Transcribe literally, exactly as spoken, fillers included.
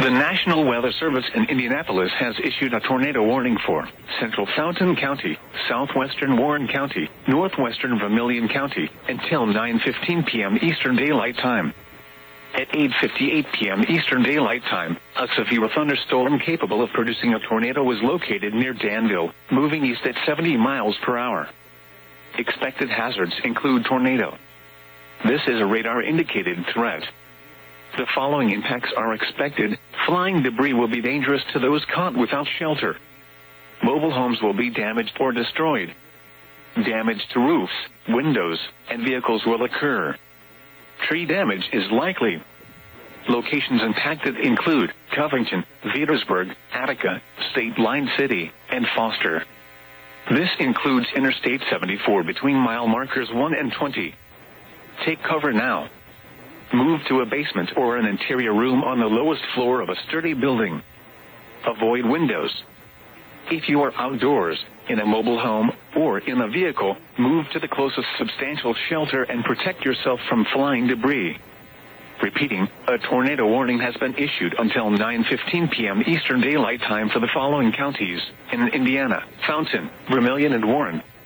The National Weather Service in Indianapolis has issued a tornado warning for central Fountain County, southwestern Warren County, northwestern Vermilion County, until nine fifteen p m Eastern Daylight Time. At eight fifty-eight p m Eastern Daylight Time, a severe thunderstorm capable of producing a tornado was located near Danville, moving east at seventy miles per hour. Expected hazards include tornado. This is a radar-indicated threat. The following impacts are expected. Flying debris will be dangerous to those caught without shelter. Mobile homes will be damaged or destroyed. Damage to roofs, windows, and vehicles will occur. Tree damage is likely. Locations impacted include Covington, Petersburg, Attica, State Line City, and Foster. This includes Interstate seventy-four between mile markers one and twenty. Take cover now. Move to a basement or an interior room on the lowest floor of a sturdy building. Avoid windows. If you are outdoors, in a mobile home, or in a vehicle, move to the closest substantial shelter and protect yourself from flying debris. Repeating, a tornado warning has been issued until nine fifteen p m Eastern Daylight Time for the following counties in Indiana: Fountain, Vermilion, and Warren.